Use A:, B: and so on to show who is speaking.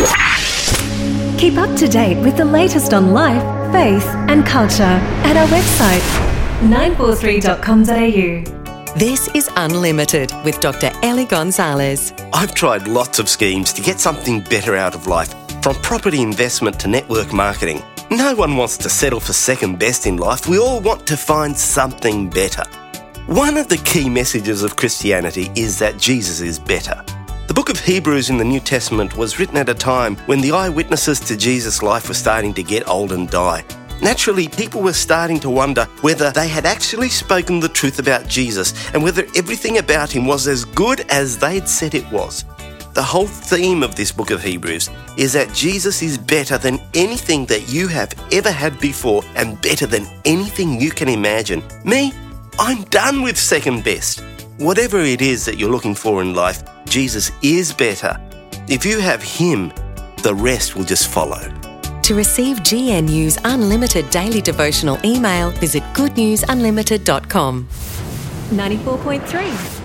A: Keep up to date with the latest on life, faith and culture at our website 943.com.au.
B: This is Unlimited with Dr. Ellie Gonzalez.
C: I've tried lots of schemes to get something better out of life, from property investment to network marketing. No one wants to settle for second best in life. We all want to find something better. One of the key messages of Christianity is that Jesus is better. The book of Hebrews in the New Testament was written at a time when the eyewitnesses to Jesus' life were starting to get old and die. Naturally, people were starting to wonder whether they had actually spoken the truth about Jesus and whether everything about him was as good as they'd said it was. The whole theme of this book of Hebrews is that Jesus is better than anything that you have ever had before and better than anything you can imagine. Me, I'm done with second best. Whatever it is that you're looking for in life, Jesus is better. If you have him, the rest will just follow.
B: To receive GNU's unlimited daily devotional email, visit goodnewsunlimited.com.
A: 94.3